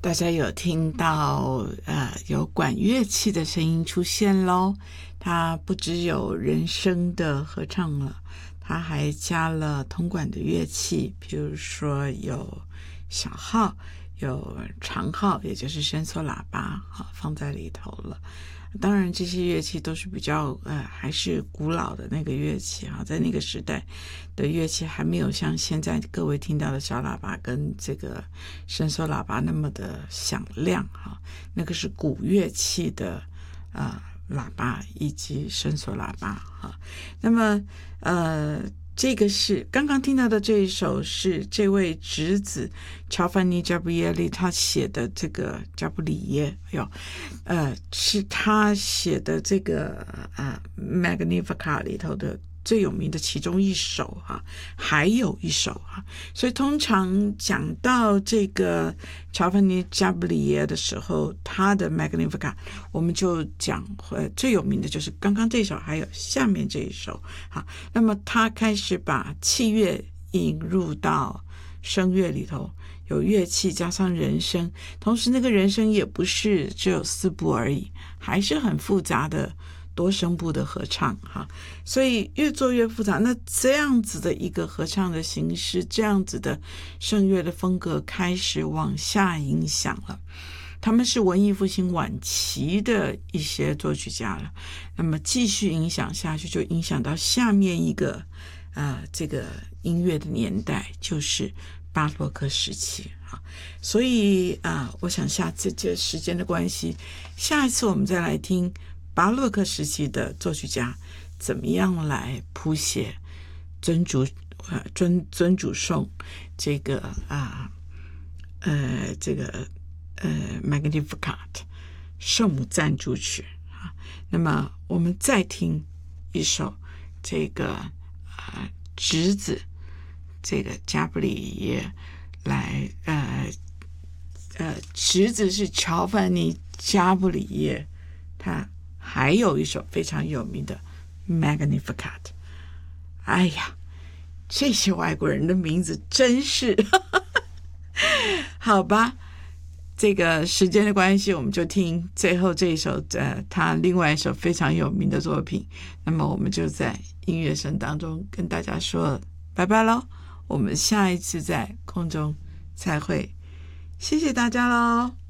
大家有听到有管乐器的声音出现咯，它不只有人声的合唱了，它还加了铜管的乐器，比如说有小号，有长号，也就是伸缩喇叭放在里头了。当然这些乐器都是比较还是古老的那个乐器在那个时代的乐器还没有像现在各位听到的小喇叭跟这个伸缩喇叭那么的响亮那个是古乐器的喇叭以及伸缩喇叭那么这个是刚刚听到的这一首是这位侄子乔凡尼·加布里耶利他写的，这个加布里耶是他写的这个Magnificat 里头的最有名的其中一首还有一首所以通常讲到这个乔凡尼·加布里耶的时候，他的 Magnificat 我们就讲最有名的就是刚刚这首还有下面这一首那么他开始把器乐引入到声乐里头，有乐器加上人声，同时那个人声也不是只有4部而已，还是很复杂的多声部的合唱所以越做越复杂。那这样子的一个合唱的形式，这样子的声乐的风格开始往下影响了，他们是文艺复兴晚期的一些作曲家了，那么继续影响下去，就影响到下面一个这个音乐的年代，就是巴洛克时期所以我想下次这时间的关系，下一次我们再来听巴洛克时期的作曲家怎么样来谱写尊主颂这个Magnificat 圣母赞主曲那么我们再听一首这个侄子这个加布里耶来侄子是乔凡尼加布里耶，他还有一首非常有名的 Magnificat。 哎呀，这些外国人的名字真是好吧，这个时间的关系，我们就听最后这一首他另外一首非常有名的作品。那么我们就在音乐声当中跟大家说拜拜咯，我们下一次在空中再会，谢谢大家咯。